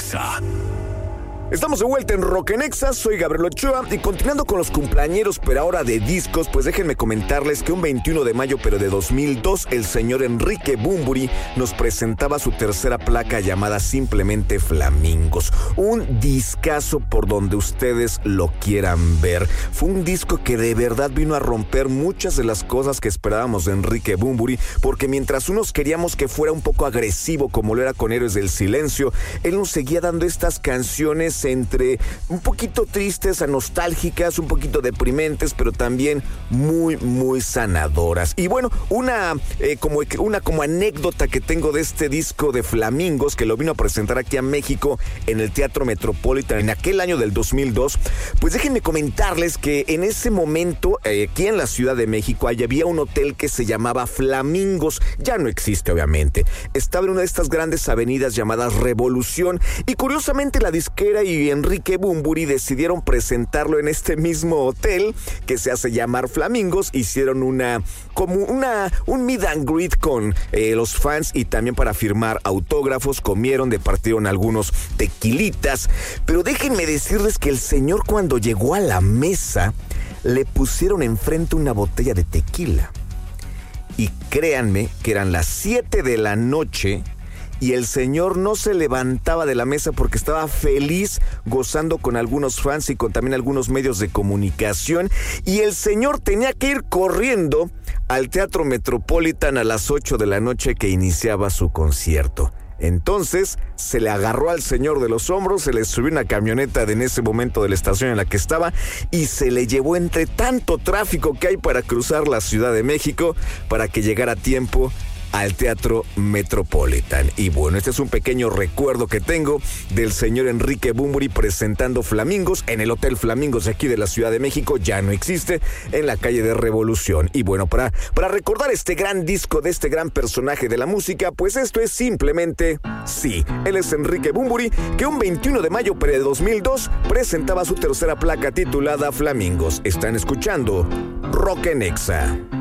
Nexa. Estamos de vuelta en Rock en Exa, soy Gabriel Ochoa y continuando con los cumpleañeros, pero ahora de discos, pues déjenme comentarles que un 21 de mayo, pero de 2002, el señor Enrique Bunbury nos presentaba su tercera placa llamada simplemente Flamingos. Un discazo por donde ustedes lo quieran ver. Fue un disco que de verdad vino a romper muchas de las cosas que esperábamos de Enrique Bunbury, porque mientras unos queríamos que fuera un poco agresivo como lo era con Héroes del Silencio, él nos seguía dando estas canciones entre un poquito tristes a nostálgicas, un poquito deprimentes, pero también muy, muy sanadoras. Y bueno, una como anécdota que tengo de este disco de Flamingos, que lo vino a presentar aquí a México en el Teatro Metropolitan en aquel año del 2002, pues déjenme comentarles que en ese momento, aquí en la Ciudad de México, había un hotel que se llamaba Flamingos. Ya no existe, obviamente. Estaba en una de estas grandes avenidas llamadas Revolución, y curiosamente la disquera y Enrique Bunbury decidieron presentarlo en este mismo hotel que se hace llamar Flamingos. Hicieron un meet and greet con los fans y también para firmar autógrafos. Comieron, departieron algunos tequilitas, pero déjenme decirles que el señor, cuando llegó a la mesa, le pusieron enfrente una botella de tequila, y créanme que eran las 7 de la noche y el señor no se levantaba de la mesa porque estaba feliz gozando con algunos fans y con también algunos medios de comunicación. Y el señor tenía que ir corriendo al Teatro Metropolitan a las 8 de la noche que iniciaba su concierto. Entonces se le agarró al señor de los hombros, se le subió una camioneta en ese momento de la estación en la que estaba y se le llevó entre tanto tráfico que hay para cruzar la Ciudad de México para que llegara a tiempo al Teatro Metropolitan. Y bueno, este es un pequeño recuerdo que tengo del señor Enrique Bunbury presentando Flamingos en el Hotel Flamingos de aquí de la Ciudad de México. Ya no existe, en la calle de Revolución. Y bueno, para recordar este gran disco de este gran personaje de la música, pues esto es simplemente Sí. Él es Enrique Bunbury, que un 21 de mayo de 2002 presentaba su tercera placa titulada Flamingos. Están escuchando Rock en Exa.